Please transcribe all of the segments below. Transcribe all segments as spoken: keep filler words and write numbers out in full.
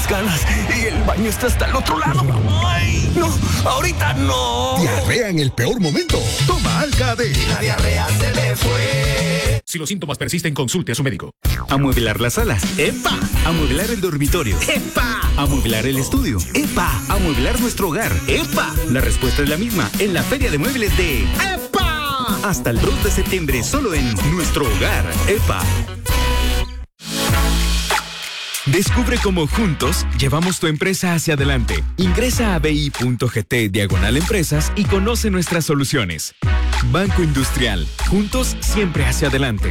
unas ganas y el baño está hasta el otro lado. ¡Ay! No, ahorita no. Diarrea en el peor momento. Toma Alka-D. La diarrea se le fue. Si los síntomas persisten, consulte a su médico. Amueblar las salas. ¡Epa! Amueblar el dormitorio. ¡Epa! Amueblar el estudio. ¡Epa! Amueblar nuestro hogar. ¡Epa! La respuesta es la misma en la Feria de Muebles de ¡Epa! Hasta el dos de septiembre solo en Nuestro Hogar. ¡Epa! Descubre cómo juntos llevamos tu empresa hacia adelante. Ingresa a bi.gt diagonal empresas y conoce nuestras soluciones. Banco Industrial. Juntos siempre hacia adelante.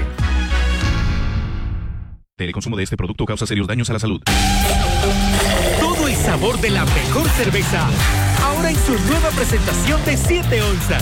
El consumo de este producto causa serios daños a la salud. Todo el sabor de la mejor cerveza. Ahora en su nueva presentación de siete onzas.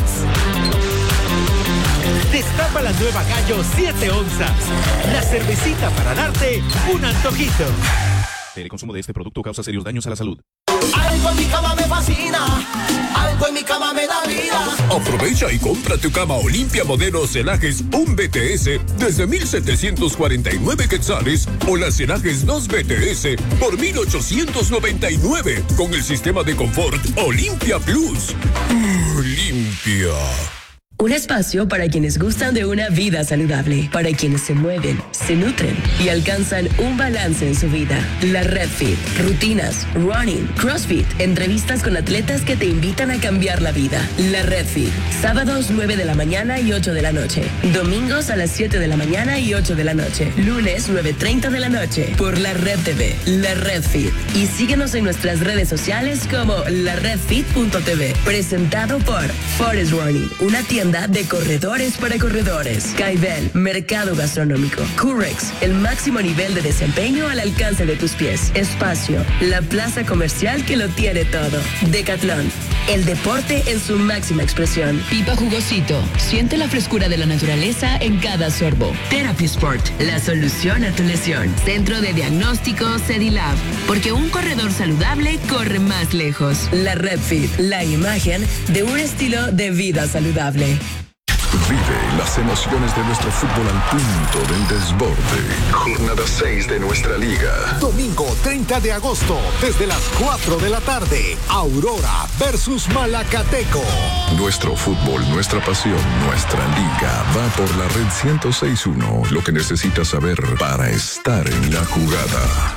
Destapa la nueva Gallo siete onzas. La cervecita para darte un antojito. El consumo de este producto causa serios daños a la salud. Algo en mi cama me fascina. Algo en mi cama me da vida. Aprovecha y compra tu cama Olimpia modelo Celajes un B T S desde mil setecientos cuarenta y nueve quetzales o las Celajes dos B T S por mil ochocientos noventa y nueve con el sistema de confort Olimpia Plus. Olimpia. Un espacio para quienes gustan de una vida saludable, para quienes se mueven, se nutren y alcanzan un balance en su vida. La Red Fit, rutinas, running, CrossFit, entrevistas con atletas que te invitan a cambiar la vida. La Red Fit, sábados nueve de la mañana y ocho de la noche, domingos a las siete de la mañana y ocho de la noche, lunes nueve treinta de la noche, por la Red T V, La Red Fit. Y síguenos en nuestras redes sociales como la red fit punto t v. Presentado por Forest Running, una tienda de corredores para corredores. Caibel, mercado gastronómico. Curex, el máximo nivel de desempeño al alcance de tus pies. Espacio, la plaza comercial que lo tiene todo. Decathlon, el deporte en su máxima expresión. Pipa Jugosito, siente la frescura de la naturaleza en cada sorbo. Therapy Sport, la solución a tu lesión. Centro de diagnóstico Cedilab, porque un corredor saludable corre más lejos. La Red Fit, la imagen de un estilo de vida saludable. Vive las emociones de nuestro fútbol al punto del desborde. Jornada seis de nuestra liga. Domingo treinta de agosto, desde las cuatro de la tarde. Aurora versus Malacateco. Nuestro fútbol, nuestra pasión, nuestra liga. Va por la red ciento seis punto uno. Lo que necesitas saber para estar en la jugada.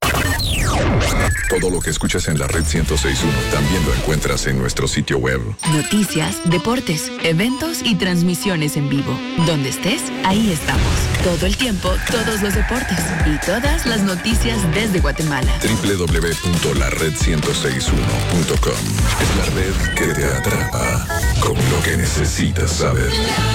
Todo lo que escuchas en la red ciento seis punto uno también lo encuentras en nuestro sitio web. Noticias, deportes, eventos y transmisiones en vivo. Donde estés, ahí estamos. Todo el tiempo, todos los deportes y todas las noticias desde Guatemala. doble u doble u doble u punto la red ciento seis punto uno punto com. Es la red que te atrapa con lo que necesitas saber.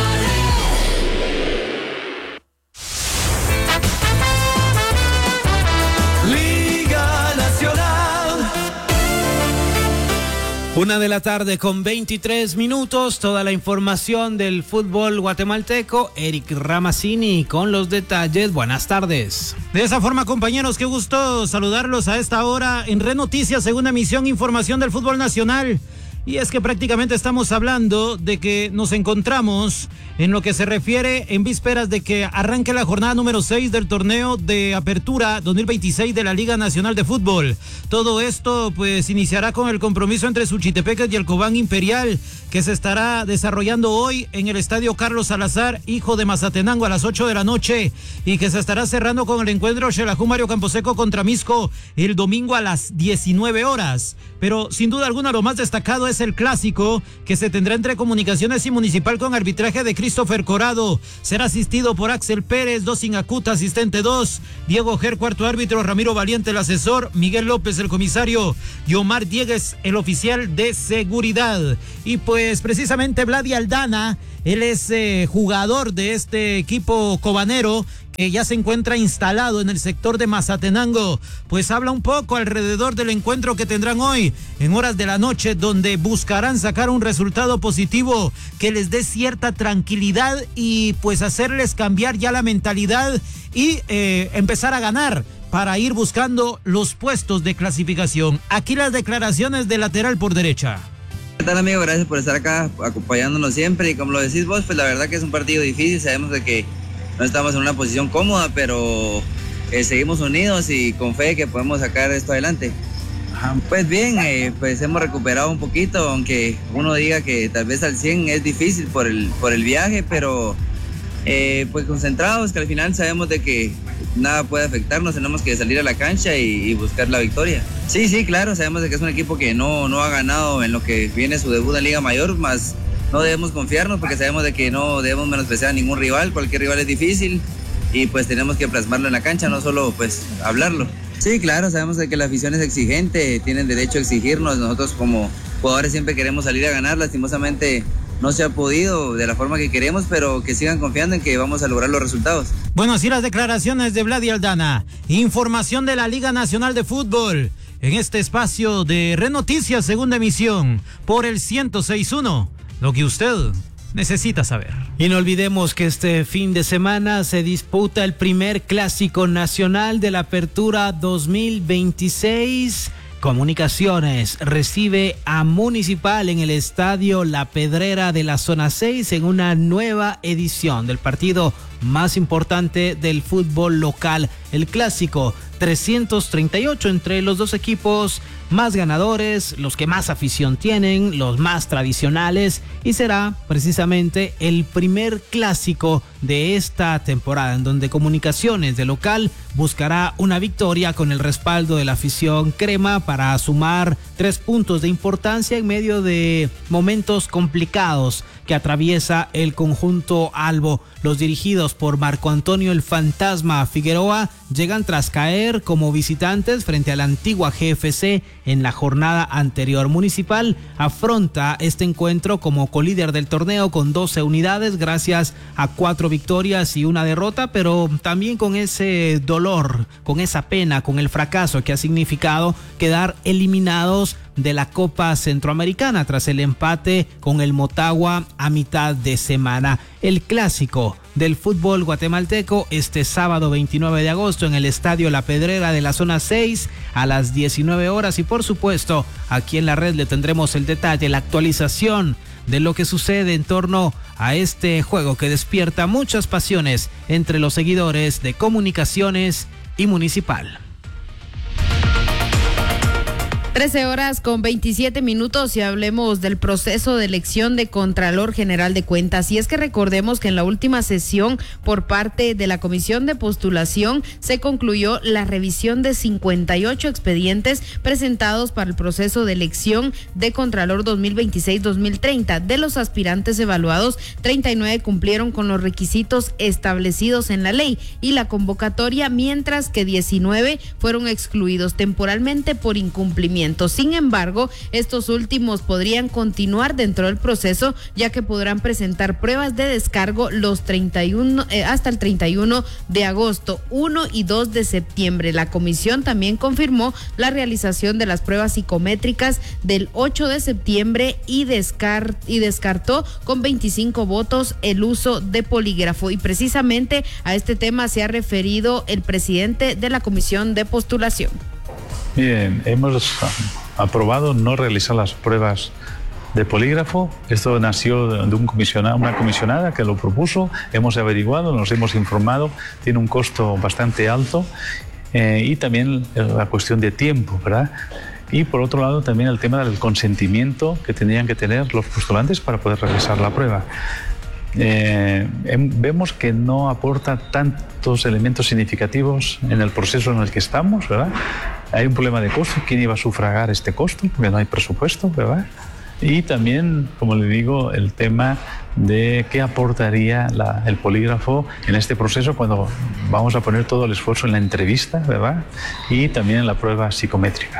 Una de la tarde con veintitrés minutos, toda la información del fútbol guatemalteco. Eric Ramazzini con los detalles. Buenas tardes. De esa forma, compañeros, qué gusto saludarlos a esta hora en Red Noticias, segunda emisión, información del fútbol nacional. Y es que prácticamente estamos hablando de que nos encontramos en lo que se refiere en vísperas de que arranque la jornada número seis del torneo de apertura dos mil veintiséis de la Liga Nacional de Fútbol. Todo esto pues iniciará con el compromiso entre Suchitepeques y el Cobán Imperial, que se estará desarrollando hoy en el Estadio Carlos Salazar, hijo de Mazatenango, a las ocho de la noche, y que se estará cerrando con el encuentro Xelajú Mario Camposeco contra Misco el domingo a las diecinueve horas. Pero sin duda alguna lo más destacado es el clásico que se tendrá entre Comunicaciones y Municipal con arbitraje de Christopher Corado. Será asistido por Axel Pérez, dos Ingacuta, asistente dos, Diego Ger, cuarto árbitro, Ramiro Valiente, el asesor, Miguel López, el comisario, y Omar Diegues, el oficial de seguridad. Y pues precisamente Vladi Aldana, él es eh, jugador de este equipo cobanero, que ya se encuentra instalado en el sector de Mazatenango, pues habla un poco alrededor del encuentro que tendrán hoy en horas de la noche, donde buscarán sacar un resultado positivo que les dé cierta tranquilidad y pues hacerles cambiar ya la mentalidad y eh, empezar a ganar para ir buscando los puestos de clasificación. Aquí las declaraciones del lateral por derecha. ¿Qué tal, amigo? Gracias por estar acá acompañándonos siempre, y como lo decís vos, pues la verdad que es un partido difícil. Sabemos de que no estamos en una posición cómoda, pero eh, seguimos unidos y con fe que podemos sacar esto adelante. Pues bien, eh, pues hemos recuperado un poquito, aunque uno diga que tal vez al cien es difícil por el, por el viaje, pero eh, pues concentrados, que al final sabemos de que nada puede afectarnos, tenemos que salir a la cancha y, y buscar la victoria. Sí, sí, claro, sabemos de que es un equipo que no, no ha ganado en lo que viene su debut en Liga Mayor, más no debemos confiarnos porque sabemos de que no debemos menospreciar a ningún rival, cualquier rival es difícil y pues tenemos que plasmarlo en la cancha, no solo pues hablarlo. Sí, claro, sabemos de que la afición es exigente, tienen derecho a exigirnos, nosotros como jugadores siempre queremos salir a ganar, lastimosamente no se ha podido de la forma que queremos, pero que sigan confiando en que vamos a lograr los resultados. Bueno, así las declaraciones de Vladi Aldana. Información de la Liga Nacional de Fútbol en este espacio de Renoticias, segunda emisión, por el ciento seis punto uno, lo que usted necesita saber. Y no olvidemos que este fin de semana se disputa el primer clásico nacional de la Apertura dos mil veintiséis. Comunicaciones recibe a Municipal en el estadio La Pedrera de la zona seis en una nueva edición del partido más importante del fútbol local, el clásico trescientos treinta y ocho entre los dos equipos más ganadores, los que más afición tienen, los más tradicionales, y será precisamente el primer clásico de esta temporada en donde Comunicaciones de local buscará una victoria con el respaldo de la afición crema para sumar tres puntos de importancia en medio de momentos complicados que atraviesa el conjunto albo. Los dirigidos por Marco Antonio el Fantasma Figueroa llegan tras caer como visitantes frente a la antigua G F C en la jornada anterior. Municipal afronta este encuentro como colíder del torneo con doce unidades gracias a cuatro victorias y una derrota, pero también con ese dolor, con esa pena, con el fracaso que ha significado quedar eliminados de la Copa Centroamericana tras el empate con el Motagua a mitad de semana. El clásico del fútbol guatemalteco este sábado veintinueve de agosto en el estadio La Pedrera de la zona seis a las diecinueve horas, y por supuesto aquí en la red le tendremos el detalle, la actualización de lo que sucede en torno a este juego que despierta muchas pasiones entre los seguidores de Comunicaciones y Municipal. trece horas con veintisiete minutos y hablemos del proceso de elección de Contralor General de Cuentas. Y es que recordemos que en la última sesión por parte de la Comisión de Postulación se concluyó la revisión de cincuenta y ocho expedientes presentados para el proceso de elección de Contralor dos mil veintiséis dos mil treinta. De los aspirantes evaluados, treinta y nueve cumplieron con los requisitos establecidos en la ley y la convocatoria, mientras que diecinueve fueron excluidos temporalmente por incumplimiento. Sin embargo, estos últimos podrían continuar dentro del proceso, ya que podrán presentar pruebas de descargo los treinta y uno, eh, hasta el treinta y uno de agosto, uno y dos de septiembre. La comisión también confirmó la realización de las pruebas psicométricas del ocho de septiembre y, descar- y descartó con veinticinco votos el uso de polígrafo. Y precisamente a este tema se ha referido el presidente de la Comisión de Postulación. Miren, hemos aprobado no realizar las pruebas de polígrafo. Esto nació de un comisionado, una comisionada que lo propuso. Hemos averiguado, nos hemos informado. Tiene un costo bastante alto eh, y también la cuestión de tiempo, ¿verdad? Y por otro lado también el tema del consentimiento que tendrían que tener los postulantes para poder realizar la prueba. Eh, vemos que no aporta tantos elementos significativos en el proceso en el que estamos, ¿verdad? Hay un problema de costo. ¿Quién iba a sufragar este costo? Porque no hay presupuesto, ¿verdad? Y también, como le digo, el tema de qué aportaría la, el polígrafo en este proceso cuando vamos a poner todo el esfuerzo en la entrevista, ¿verdad? Y también en la prueba psicométrica.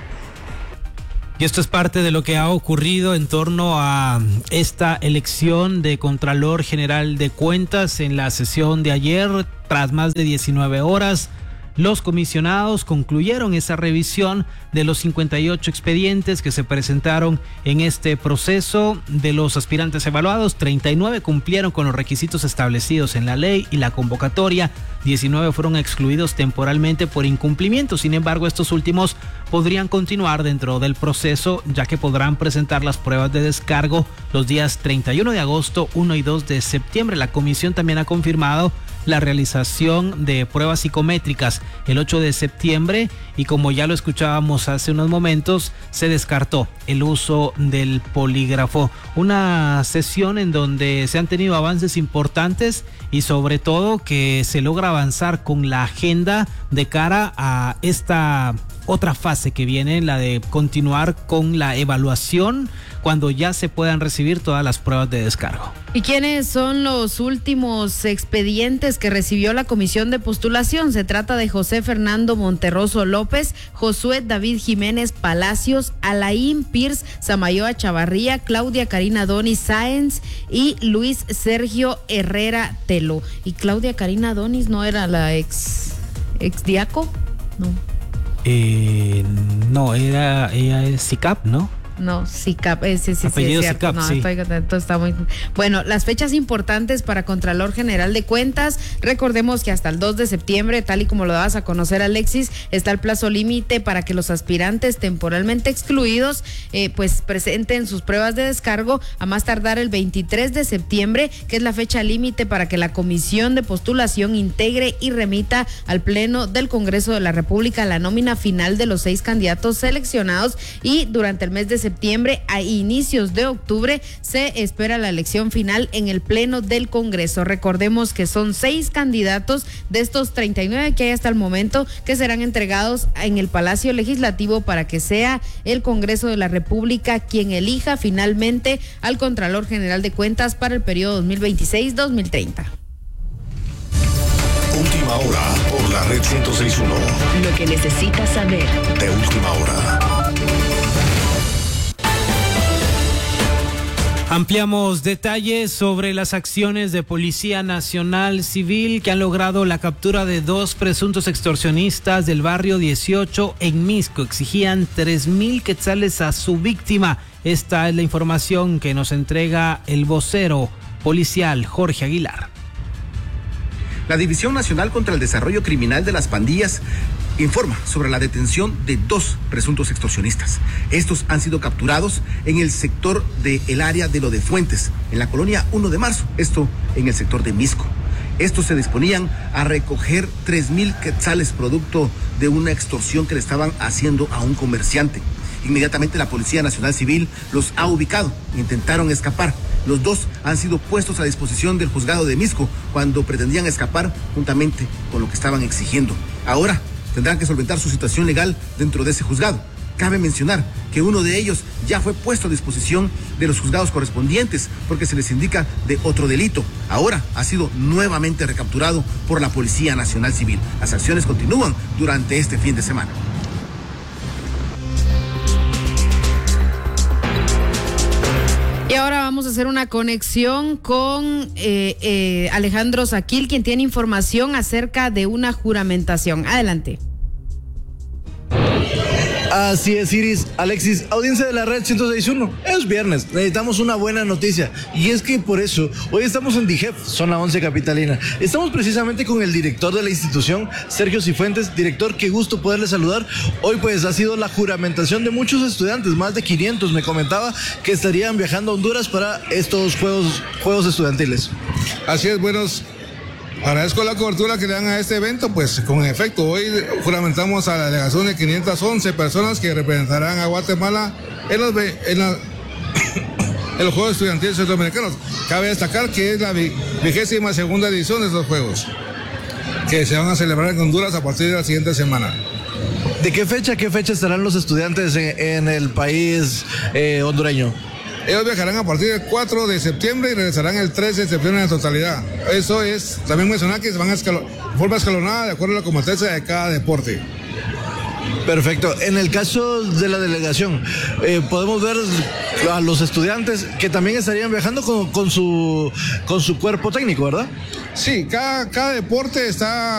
Y esto es parte de lo que ha ocurrido en torno a esta elección de Contralor General de Cuentas en la sesión de ayer. Tras más de diecinueve horas, Los comisionados concluyeron esa revisión de los cincuenta y ocho expedientes que se presentaron en este proceso. De los aspirantes evaluados, treinta y nueve cumplieron con los requisitos establecidos en la ley y la convocatoria, diecinueve fueron excluidos temporalmente por incumplimiento. Sin embargo, estos últimos podrían continuar dentro del proceso, ya que podrán presentar las pruebas de descargo los días treinta y uno de agosto, uno y dos de septiembre. La comisión también ha confirmado la realización de pruebas psicométricas el ocho de septiembre y, como ya lo escuchábamos hace unos momentos, se descartó el uso del polígrafo. Una sesión en donde se han tenido avances importantes y sobre todo que se logra avanzar con la agenda de cara a esta otra fase que viene, la de continuar con la evaluación cuando ya se puedan recibir todas las pruebas de descargo. ¿Y quiénes son los últimos expedientes que recibió la comisión de postulación? Se trata de José Fernando Monterroso López, Josué David Jiménez Palacios, Alain Pierce Samayoa Chavarría, Claudia Karina Donis Sáenz y Luis Sergio Herrera Telo. ¿Y Claudia Karina Donis no era la ex ex diaco? No. Eh, no, era, ella es C I C A P, ¿no? No, SICAP, ese sí, Apellido sí es cierto. SICAP, no, sí. estoy, esto está muy... Bueno, las fechas importantes para Contralor General de Cuentas. Recordemos que hasta el dos de septiembre, tal y como lo dabas a conocer, Alexis, está el plazo límite para que los aspirantes temporalmente excluidos eh, pues presenten sus pruebas de descargo, a más tardar el veintitrés de septiembre, que es la fecha límite para que la comisión de postulación integre y remita al Pleno del Congreso de la República la nómina final de los seis candidatos seleccionados, y durante el mes de septiembre a inicios de octubre se espera la elección final en el Pleno del Congreso. Recordemos que son seis candidatos de estos treinta y nueve que hay hasta el momento que serán entregados en el Palacio Legislativo para que sea el Congreso de la República quien elija finalmente al Contralor General de Cuentas para el periodo dos mil veintiséis dos mil treinta. Última hora por la red ciento seis punto uno. Lo que necesitas saber. De última hora. Ampliamos detalles sobre las acciones de Policía Nacional Civil que han logrado la captura de dos presuntos extorsionistas del barrio dieciocho en Misco. Exigían tres mil quetzales a su víctima. Esta es la información que nos entrega el vocero policial Jorge Aguilar. La División Nacional contra el Desarrollo Criminal de las Pandillas informa sobre la detención de dos presuntos extorsionistas. Estos han sido capturados en el sector del área de Lo de Fuentes, en la colonia uno de marzo, esto en el sector de Misco. Estos se disponían a recoger tres mil quetzales producto de una extorsión que le estaban haciendo a un comerciante. Inmediatamente la Policía Nacional Civil los ha ubicado, intentaron escapar. Los dos han sido puestos a disposición del juzgado de Misco cuando pretendían escapar juntamente con lo que estaban exigiendo. Ahora tendrán que solventar su situación legal dentro de ese juzgado. Cabe mencionar que uno de ellos ya fue puesto a disposición de los juzgados correspondientes porque se les indica de otro delito. Ahora ha sido nuevamente recapturado por la Policía Nacional Civil. Las acciones continúan durante este fin de semana. Y ahora vamos a hacer una conexión con eh, eh, Alejandro Saquil, quien tiene información acerca de una juramentación. Adelante. Así es, Iris. Alexis, audiencia de la red ciento seis punto uno. Es viernes, necesitamos una buena noticia. Y es que por eso, hoy estamos en D I G E F, zona once capitalina. Estamos precisamente con el director de la institución, Sergio Cifuentes. Director, qué gusto poderle saludar. Hoy pues ha sido la juramentación de muchos estudiantes, más de quinientos. Me comentaba que estarían viajando a Honduras para estos juegos, juegos estudiantiles. Así es, buenos. Agradezco la cobertura que le dan a este evento, pues con efecto, hoy juramentamos a la delegación de quinientas once personas que representarán a Guatemala en los, en la, en los Juegos Estudiantiles Centroamericanos. Cabe destacar que es la vigésima segunda edición de estos Juegos, que se van a celebrar en Honduras a partir de la siguiente semana. ¿De qué fecha a qué fecha estarán los estudiantes en, en el país eh, hondureño? Ellos viajarán a partir del cuatro de septiembre y regresarán el trece de septiembre en totalidad. Eso es, también mencionar que se van a escalon, de forma escalonada de acuerdo a la competencia de cada deporte. Perfecto. En el caso de la delegación, eh, podemos ver a los estudiantes que también estarían viajando con, con, su, con su cuerpo técnico, ¿verdad? Sí, cada, cada deporte está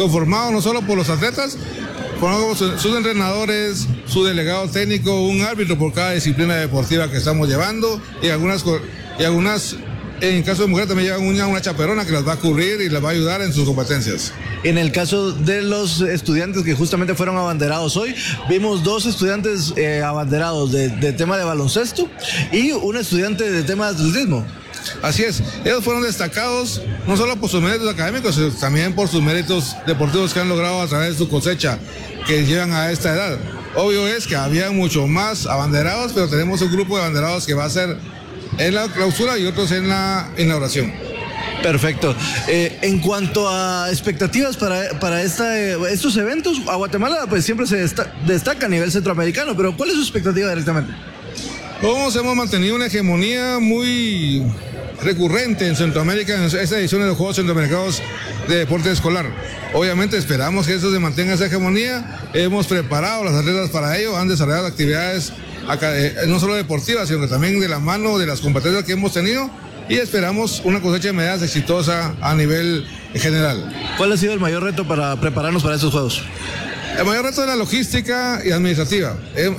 conformado no solo por los atletas, por sus entrenadores, su delegado técnico, un árbitro por cada disciplina deportiva que estamos llevando y algunas, y algunas en caso de mujeres también llevan una, una chaperona que las va a cubrir y las va a ayudar en sus competencias. En el caso de los estudiantes que justamente fueron abanderados hoy, vimos dos estudiantes eh, abanderados de, de tema de baloncesto y un estudiante de tema de atletismo. Así es, ellos fueron destacados no solo por sus méritos académicos, sino también por sus méritos deportivos que han logrado a través de su cosecha que llegan a esta edad. Obvio es que había mucho más abanderados, pero tenemos un grupo de abanderados que va a ser en la clausura y otros en la inauguración. Perfecto. Eh, en cuanto a expectativas para, para esta, eh, estos eventos, a Guatemala pues siempre se desta- destaca a nivel centroamericano, pero ¿cuál es su expectativa directamente? Todos hemos mantenido una hegemonía muy recurrente en Centroamérica en esta edición de los Juegos Centroamericanos de Deporte Escolar. Obviamente esperamos que eso se mantenga esa hegemonía. Hemos preparado a los atletas para ello, han desarrollado actividades no solo deportivas, sino que también de la mano de las competencias que hemos tenido y esperamos una cosecha de medallas exitosa a nivel general. ¿Cuál ha sido el mayor reto para prepararnos para estos Juegos? El mayor reto es la logística y administrativa.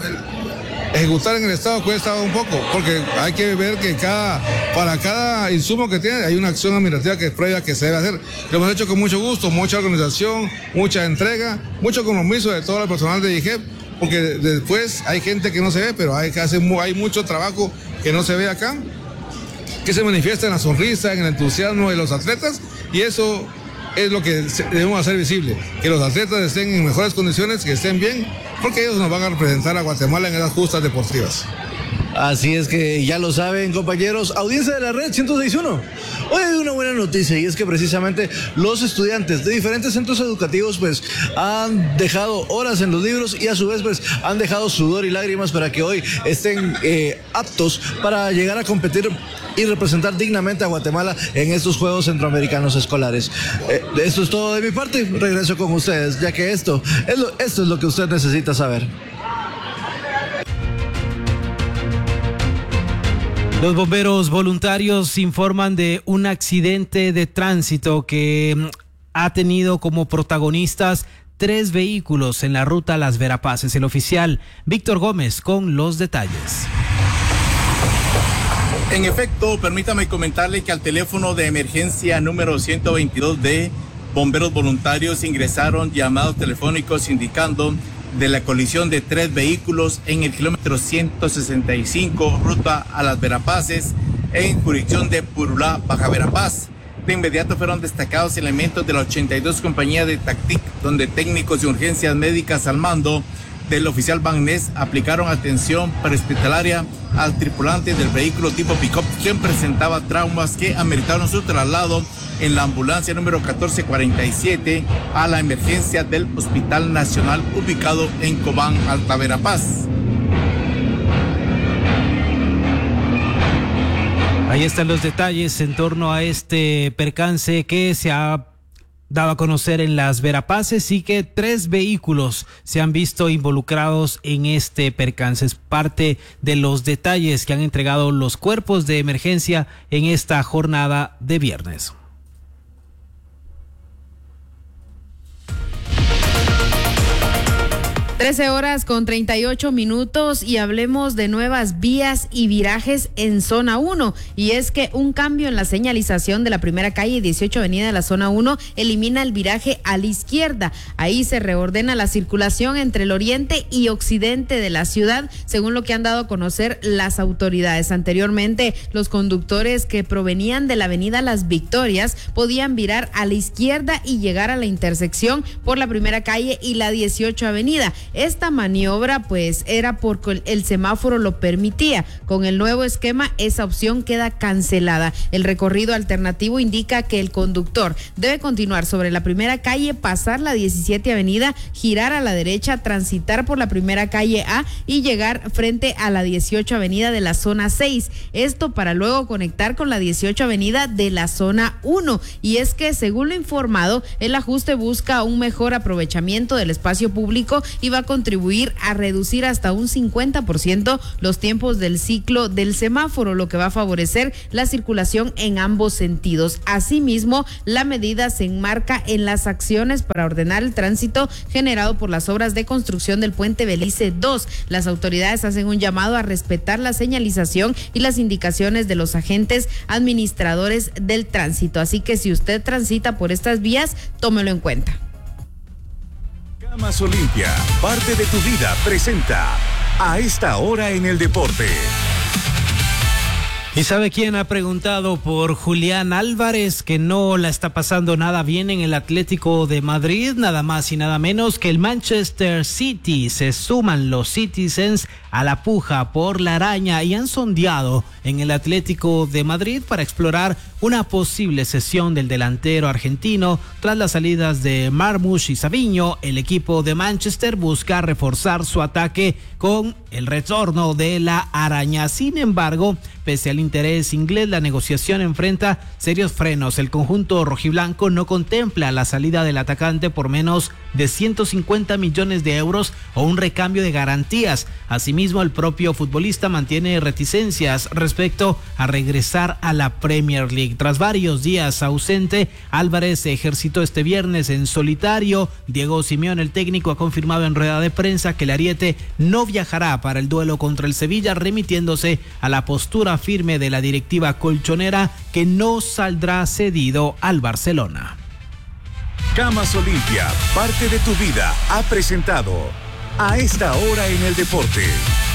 Ejecutar en el Estado cuesta un poco, porque hay que ver que cada, para cada insumo que tiene hay una acción administrativa que es previa que se debe hacer. Lo hemos hecho con mucho gusto, mucha organización, mucha entrega, mucho compromiso de todo el personal de I G E P, porque después hay gente que no se ve, pero hay, que hacer, hay mucho trabajo que no se ve acá, que se manifiesta en la sonrisa, en el entusiasmo de los atletas, y eso es lo que debemos hacer visible, que los atletas estén en mejores condiciones, que estén bien, porque ellos nos van a representar a Guatemala en esas justas deportivas. Así es que ya lo saben, compañeros. Audiencia de la Red ciento seis punto uno. Hoy hay una buena noticia y es que precisamente los estudiantes de diferentes centros educativos pues han dejado horas en los libros y a su vez pues han dejado sudor y lágrimas para que hoy estén eh, aptos para llegar a competir y representar dignamente a Guatemala en estos Juegos Centroamericanos Escolares. Eh, esto es todo de mi parte. Regreso con ustedes, ya que esto es lo, esto es lo que usted necesita saber. Los bomberos voluntarios informan de un accidente de tránsito que ha tenido como protagonistas tres vehículos en la ruta Las Verapaces. El oficial Víctor Gómez con los detalles. En efecto, permítame comentarle que al teléfono de emergencia número ciento veintidós de bomberos voluntarios ingresaron llamados telefónicos indicando de la colisión de tres vehículos en el kilómetro ciento sesenta y cinco, ruta a Las Verapaces, en jurisdicción de Purulá, Baja Verapaz. De inmediato fueron destacados elementos de la ochenta y dos compañía de Tactic, donde técnicos de urgencias médicas al mando del oficial Bagnés aplicaron atención prehospitalaria al tripulante del vehículo tipo pick-up, quien presentaba traumas que ameritaron su traslado en la ambulancia número catorce cuarenta y siete a la emergencia del Hospital Nacional ubicado en Cobán, Alta Verapaz. Ahí están los detalles en torno a este percance que se ha dado a conocer en Las Verapaces y que tres vehículos se han visto involucrados en este percance. Es parte de los detalles que han entregado los cuerpos de emergencia en esta jornada de viernes. trece horas con treinta y ocho minutos y hablemos de nuevas vías y virajes en zona uno. Y es que un cambio en la señalización de la primera calle y dieciocho avenida de la zona uno elimina el viraje a la izquierda. Ahí se reordena la circulación entre el oriente y occidente de la ciudad, según lo que han dado a conocer las autoridades. Anteriormente, los conductores que provenían de la avenida Las Victorias podían virar a la izquierda y llegar a la intersección por la primera calle y la dieciocho avenida. Esta maniobra pues era porque el semáforo lo permitía. Con el nuevo esquema esa opción queda cancelada. El recorrido alternativo indica que el conductor debe continuar sobre la primera calle, pasar la diecisiete avenida, girar a la derecha, transitar por la primera calle A y llegar frente a la dieciocho avenida de la zona seis. Esto para luego conectar con la dieciocho avenida de la zona uno. Y es que según lo informado, el ajuste busca un mejor aprovechamiento del espacio público y va a contribuir a reducir hasta un cincuenta por ciento los tiempos del ciclo del semáforo, lo que va a favorecer la circulación en ambos sentidos. Asimismo, la medida se enmarca en las acciones para ordenar el tránsito generado por las obras de construcción del puente Belice dos. Las autoridades hacen un llamado a respetar la señalización y las indicaciones de los agentes administradores del tránsito. Así que si usted transita por estas vías, tómelo en cuenta. Camas Olimpia, parte de tu vida, presenta A Esta Hora en el Deporte. ¿Y sabe quién ha preguntado por Julián Álvarez, que no la está pasando nada bien en el Atlético de Madrid? Nada más y nada menos que el Manchester City. Se suman los Citizens a la puja por la araña y han sondeado en el Atlético de Madrid para explorar una posible cesión del delantero argentino. Tras las salidas de Marmoush y Savinho, el equipo de Manchester busca reforzar su ataque con el retorno de la araña. Sin embargo, pese al interés inglés, la negociación enfrenta serios frenos. El conjunto rojiblanco no contempla la salida del atacante por menos de ciento cincuenta millones de euros o un recambio de garantías. Asimismo, el propio futbolista mantiene reticencias respecto a regresar a la Premier League. Tras varios días ausente, Álvarez se ejercitó este viernes en solitario. Diego Simeone, el técnico, ha confirmado en rueda de prensa que el ariete no viajará para el duelo contra el Sevilla, remitiéndose a la postura firme de la directiva colchonera que no saldrá cedido al Barcelona. Camas Olimpia, parte de tu vida, ha presentado A Esta Hora en el Deporte.